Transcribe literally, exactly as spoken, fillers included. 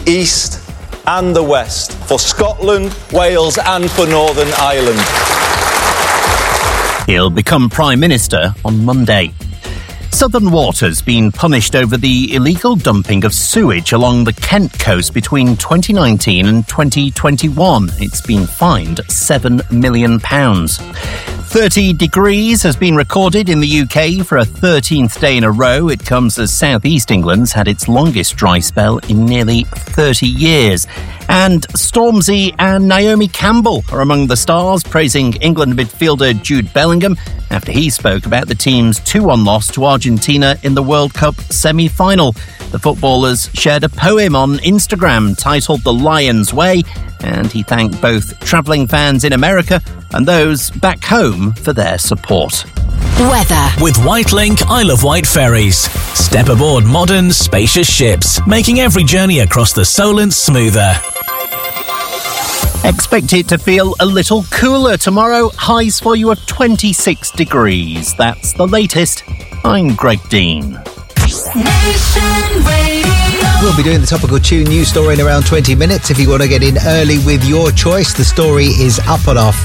East and the West, for Scotland, Wales and for Northern Ireland. He'll become Prime Minister on Monday. Southern Water's been punished over the illegal dumping of sewage along the Kent coast between twenty nineteen and twenty twenty-one. It's been fined seven million pounds. thirty degrees has been recorded in the U K for a thirteenth day in a row. It comes as South East England's had its longest dry spell in nearly thirty years. And Stormzy and Naomi Campbell are among the stars, praising England midfielder Jude Bellingham after he spoke about the team's two one loss to Argentina in the World Cup semi-final. The footballers shared a poem on Instagram titled The Lion's Way, and he thanked both travelling fans in America and those back home for their support. Weather. With Whitelink Isle of Wight ferries. Step aboard modern, spacious ships, making every journey across the Solent smoother. Expect it to feel a little cooler tomorrow. Highs for you of twenty-six degrees. That's the latest. I'm Greg Dean. Nation Radio. We'll be doing the topical tune news story in around twenty minutes. If you want to get in early with your choice, the story is up on our